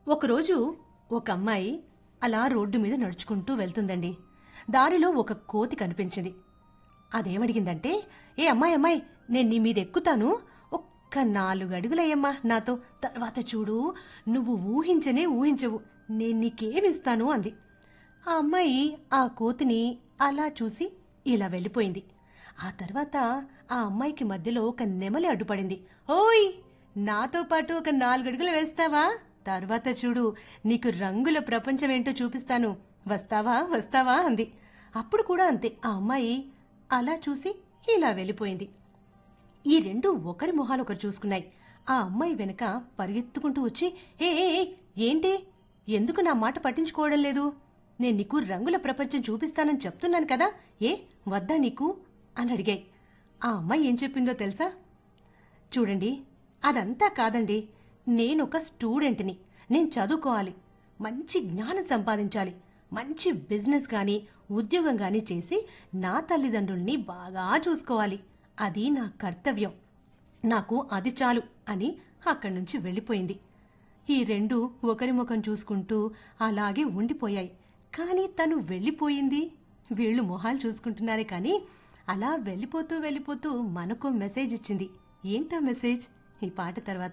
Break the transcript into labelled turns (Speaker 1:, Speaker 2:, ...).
Speaker 1: ఒకరోజు ఒక అమ్మాయి అలా రోడ్డు మీద నడుచుకుంటూ వెళ్తుందండి. దారిలో ఒక కోతి కనిపించింది. అదేమడిగిందంటే, ఏ అమ్మాయి అమ్మాయి, నేను నీ మీద ఎక్కుతాను, ఒక్క 4 అడుగులయ్యమ్మా నాతో, తర్వాత చూడు, నువ్వు ఊహించనే ఊహించవు, నేను నీకేమిస్తాను అంది. ఆ అమ్మాయి ఆ కోతిని అలా చూసి ఇలా వెళ్ళిపోయింది. ఆ తర్వాత ఆ అమ్మాయికి మధ్యలో ఒక నెమలి అడ్డుపడింది. ఓయ్, నాతో పాటు ఒక 4 అడుగులు వేస్తావా? తర్వాత చూడు, నీకు రంగుల ప్రపంచం ఏంటో చూపిస్తాను, వస్తావా వస్తావా అంది. అప్పుడు కూడా అంతే, ఆ అమ్మాయి అలా చూసి ఇలా వెళ్ళిపోయింది. ఈ రెండు ఒకరి మొహాలు ఒకరు చూసుకున్నాయి. ఆ అమ్మాయి వెనక పరిగెత్తుకుంటూ వచ్చి, ఏ ఏ ఏ, ఏంటి, ఎందుకు నా మాట పట్టించుకోవడం లేదు? నేను నీకు రంగుల ప్రపంచం చూపిస్తానని చెప్తున్నాను కదా, ఏ వద్దా నీకు అని అడిగాయి. ఆ అమ్మాయి ఏం చెప్పిందో తెలుసా? చూడండి, అదంతా కాదండి, నేనొక స్టూడెంట్ని, నేను చదువుకోవాలి, మంచి జ్ఞానం సంపాదించాలి, మంచి బిజినెస్ గాని ఉద్యోగం గాని చేసి నా తల్లిదండ్రుల్ని బాగా చూసుకోవాలి, అది నా కర్తవ్యం, నాకు అది చాలు అని అక్కడి నుంచి వెళ్ళిపోయింది. ఈ రెండు ఒకరి ముఖం చూసుకుంటూ అలాగే ఉండిపోయాయి. కానీ తను వెళ్ళిపోయింది, వీళ్ళు మొహాలు చూసుకుంటున్నారే కానీ అలా వెళ్ళిపోతూ వెళ్ళిపోతూ మనకో మెసేజ్ ఇచ్చింది. ఏంటో మెసేజ్? ఈ పాట తర్వాత